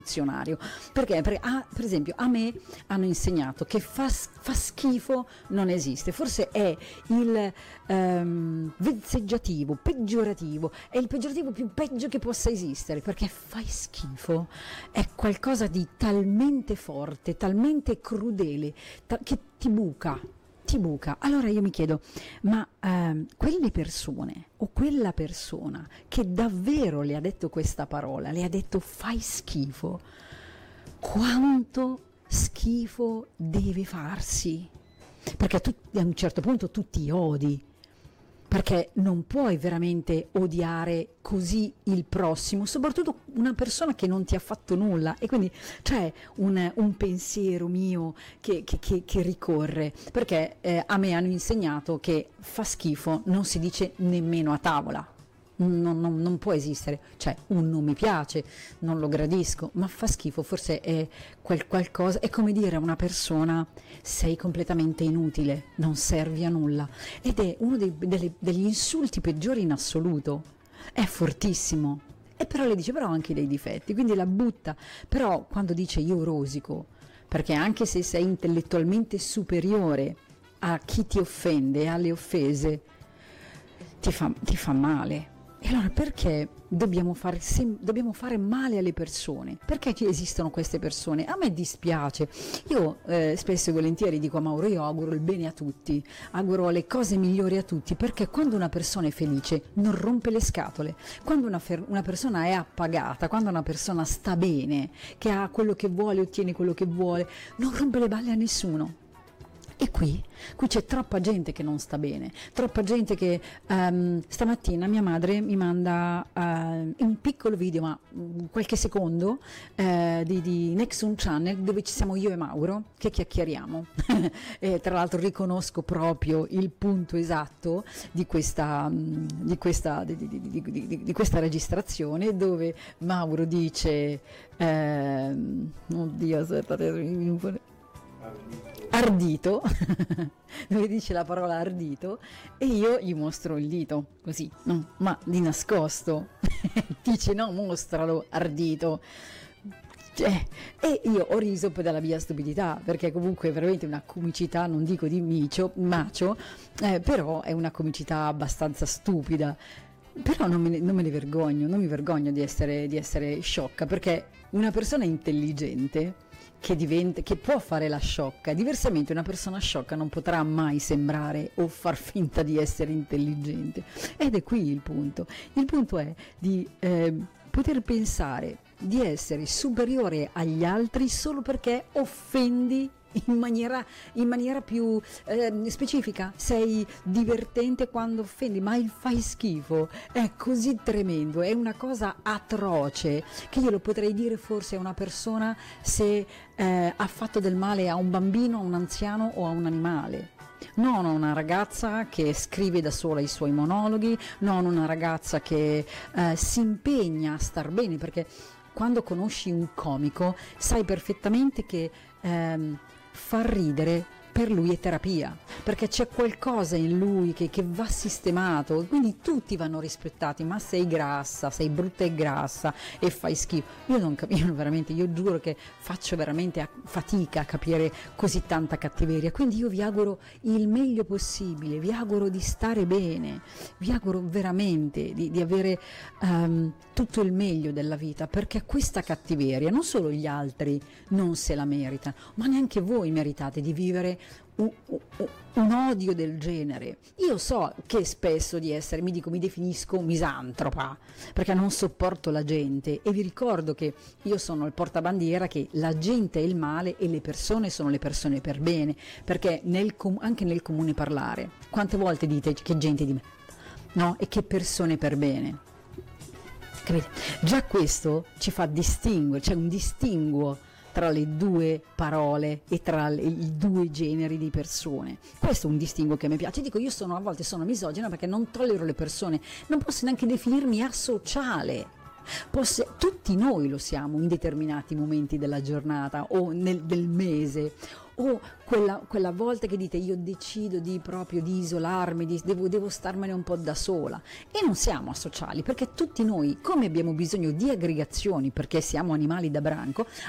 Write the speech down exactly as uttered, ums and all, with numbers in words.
dizionario. Perché? Perché ah, per esempio a me hanno insegnato che fa, fa schifo non esiste, forse è il ehm, vezzeggiativo, peggiorativo, è il peggiorativo più peggio che possa esistere, perché fai schifo è qualcosa di talmente forte, talmente crudele, ta- che ti buca. Ti buca. Allora io mi chiedo, ma ehm, quelle persone o quella persona che davvero le ha detto questa parola, le ha detto fai schifo, quanto schifo deve farsi? Perché tu a un certo punto tu ti odi, perché non puoi veramente odiare così il prossimo, soprattutto una persona che non ti ha fatto nulla, e quindi c'è un, un pensiero mio che, che, che, che ricorre, perché eh, a me hanno insegnato che fa schifo non si dice nemmeno a tavola. Non, non, non può esistere, cioè un non mi piace, non lo gradisco, ma fa schifo, forse è quel qualcosa, è come dire a una persona sei completamente inutile, non servi a nulla, ed è uno dei, delle, degli insulti peggiori in assoluto, è fortissimo, e però le dice però anche dei difetti, quindi la butta, però quando dice io rosico, perché anche se sei intellettualmente superiore a chi ti offende, alle offese, ti fa, ti fa male. E allora perché dobbiamo fare, sem- dobbiamo fare male alle persone? Perché ci esistono queste persone? A me dispiace. Io eh, spesso e volentieri dico a Mauro, io auguro il bene a tutti, auguro le cose migliori a tutti, perché quando una persona è felice non rompe le scatole, quando una, fer- una persona è appagata, quando una persona sta bene, che ha quello che vuole, ottiene quello che vuole, non rompe le balle a nessuno. E qui, qui c'è troppa gente che non sta bene, troppa gente che um, stamattina mia madre mi manda uh, un piccolo video, ma um, qualche secondo, uh, di, di Nexum Channel, dove ci siamo io e Mauro che chiacchieriamo. E tra l'altro riconosco proprio il punto esatto di questa, um, di questa, di, di, di, di, di questa registrazione, dove Mauro dice, uh, oddio, aspettate, ardito, dove dice la parola ardito, e io gli mostro il dito, così, no, ma di nascosto, dice no, mostralo, ardito. Eh, e io ho riso per dalla mia stupidità, perché comunque è veramente una comicità, non dico di micio, macio, eh, però è una comicità abbastanza stupida. Però non me, ne, non me ne vergogno, non mi vergogno di essere, di essere sciocca, perché una persona intelligente che, diventa, che può fare la sciocca, diversamente una persona sciocca non potrà mai sembrare o far finta di essere intelligente. Ed è qui il punto. Il punto è di eh, poter pensare di essere superiore agli altri solo perché offendi in maniera, in maniera più eh, specifica, sei divertente quando offendi, ma il fai schifo è così tremendo, è una cosa atroce che io lo potrei dire forse a una persona se eh, ha fatto del male a un bambino, a un anziano o a un animale. Non una ragazza che scrive da sola i suoi monologhi, non una ragazza che eh, si impegna a star bene, perché quando conosci un comico sai perfettamente che ehm, far ridere per lui è terapia, perché c'è qualcosa in lui che, che va sistemato, quindi tutti vanno rispettati. Ma sei grassa, sei brutta e grassa e fai schifo, io non capisco veramente, io giuro che faccio veramente a, fatica a capire così tanta cattiveria, quindi io vi auguro il meglio possibile, vi auguro di stare bene, vi auguro veramente di, di avere um, tutto il meglio della vita, perché questa cattiveria non solo gli altri non se la meritano, ma neanche voi meritate di vivere Un, un, un odio del genere. Io so che spesso di essere, mi dico, mi definisco misantropa, perché non sopporto la gente, e vi ricordo che io sono il portabandiera che la gente è il male e le persone sono le persone per bene, perché nel, anche nel comune parlare, quante volte dite che gente di me, no? E che persone per bene. Capite? Già questo ci fa distinguere, c'è un distinguo tra le due parole e tra le, i due generi di persone. Questo è un distinguo che mi piace. Dico, io sono a volte sono misogina perché non tollero le persone, non posso neanche definirmi asociale. Posse- tutti noi lo siamo in determinati momenti della giornata o nel- del mese, o quella, quella volta che dite io decido di proprio di isolarmi, di- devo, devo starmene un po' da sola, e non siamo asociali, perché tutti noi, come abbiamo bisogno di aggregazioni perché siamo animali da branco,